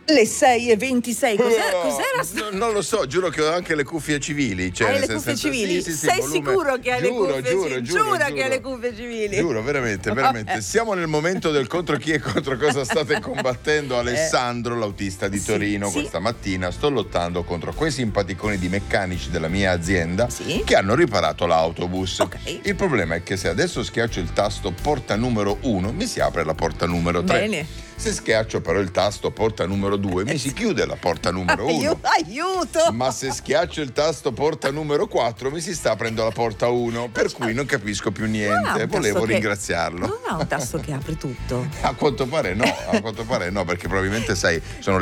Le 6:26, cos'era? Non lo so, giuro che ho anche le cuffie civili. Cioè, Hai le cuffie civili? Sì, Sei volume. sicuro che hai le cuffie civili? Giuro Che hai le cuffie civili? Giuro, veramente. Siamo nel momento del contro chi e contro cosa state combattendo. Alessandro, l'autista di Torino, questa mattina sto lottando contro quei simpaticoni di meccanici della mia azienda che hanno riparato l'autobus. Il problema è che se adesso schiaccio il tasto porta numero 1 mi si apre la porta numero 3. Bene. Se schiaccio però il tasto porta numero 2 mi si chiude la porta numero 1. Aiuto! Ma se schiaccio il tasto porta numero 4 mi si sta aprendo la porta 1, per cui non capisco più niente. Volevo ringraziarlo. Non ha un tasto che apre tutto. A quanto pare no, perché probabilmente sai, sono